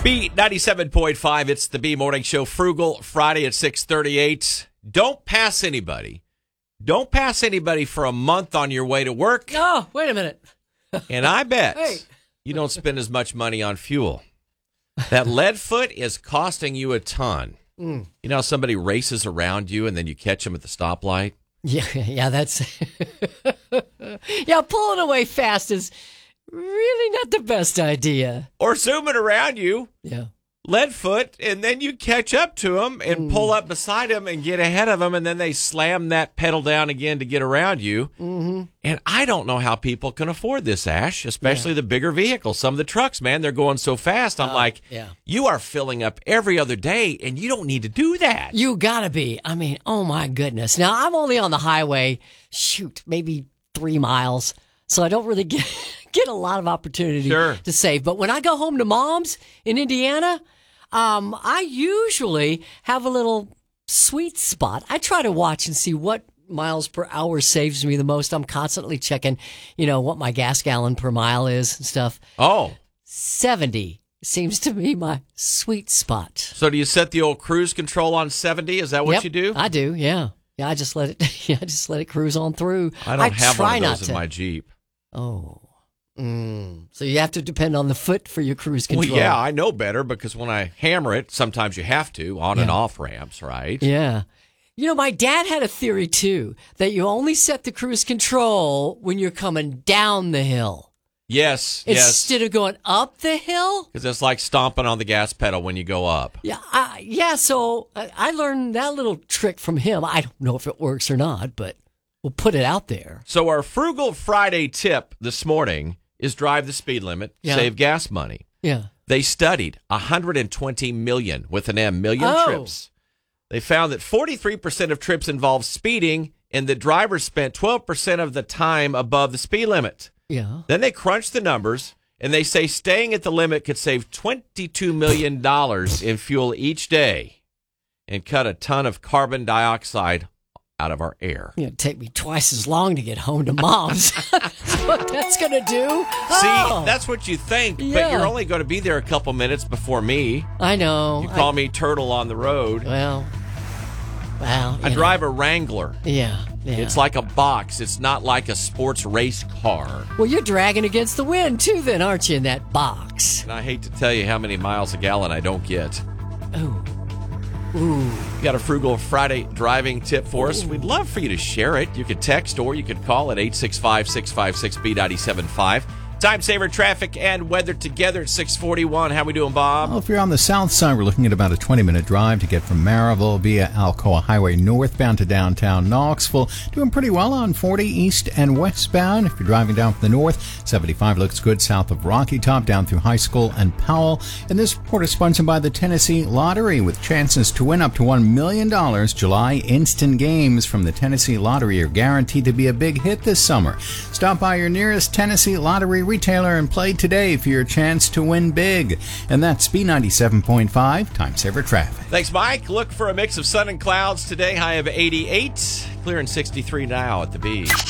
B97.5, it's the B Morning Show. Frugal Friday at 6:38. Don't pass anybody. Don't pass anybody for a month on your way to work. Oh, wait a minute. And I bet Hey. you don't spend as much money on fuel. That lead foot is costing you a ton. You know how somebody races around you and then you catch them at the stoplight? Yeah, that's... yeah, pulling away fast is really not the best idea. Or zooming around you, Yeah. lead foot, and then you catch up to them and pull up beside them and get ahead of them, and then they slam that pedal down again to get around you. Mm-hmm. And I don't know how people can afford this, Ash, especially the bigger vehicles. Some of the trucks, man, they're going so fast. I'm like, you are filling up every other day, and you don't need to do that. You gotta be. I mean, oh my goodness. Now, I'm only on the highway, maybe 3 miles, so I don't really get a lot of opportunity to save. But when I go home to Mom's in Indiana, I usually have a little sweet spot. I try to watch and see what miles per hour saves me the most. I'm constantly checking, what my gas gallon per mile is and stuff. Oh. 70 seems to be my sweet spot. So do you set the old cruise control on 70? Is that what you do? I do, yeah. Yeah, I just let it cruise on through. I don't have one of those in my Jeep. Oh. So you have to depend on the foot for your cruise control. Well, yeah, I know better because when I hammer it, sometimes you have to on and off ramps, right? Yeah. My dad had a theory, too, that you only set the cruise control when you're coming down the hill. Yes, Instead of going up the hill? Because it's like stomping on the gas pedal when you go up. Yeah, so I learned that little trick from him. I don't know if it works or not, but we'll put it out there. So our Frugal Friday tip this morning is drive the speed limit, save gas money. Yeah. They studied 120 million, with an M, million trips. They found that 43% of trips involved speeding, and the drivers spent 12% of the time above the speed limit. Yeah. Then they crunched the numbers, and they say staying at the limit could save $22 million in fuel each day and cut a ton of carbon dioxide out of our air. It'd take me twice as long to get home to Mom's. That's what that's going to do. See, that's what you think, but you're only going to be there a couple minutes before me. I know. You call me Turtle on the road. Well, I drive a Wrangler. Yeah. It's like a box. It's not like a sports race car. Well, you're dragging against the wind, too, then, aren't you, in that box? And I hate to tell you how many miles a gallon I don't get. Ooh. You got a Frugal Friday driving tip for us? We'd love for you to share it. You could text or you could call at 865-656-B975. Time saver traffic and weather together at 6:41. How we doing, Bob? Well, if you're on the south side, we're looking at about a 20-minute drive to get from Maryville via Alcoa Highway northbound to downtown Knoxville. Doing pretty well on 40 east and westbound. If you're driving down from the north, 75 looks good south of Rocky Top down through High School and Powell. And this report is sponsored by the Tennessee Lottery with chances to win up to $1 million. July instant games from the Tennessee Lottery are guaranteed to be a big hit this summer. Stop by your nearest Tennessee Lottery retailer and play today for your chance to win big. And that's B97.5 Time Saver Traffic. Thanks, Mike. Look for a mix of sun and clouds today. High of 88. Clear and 63 now at the B.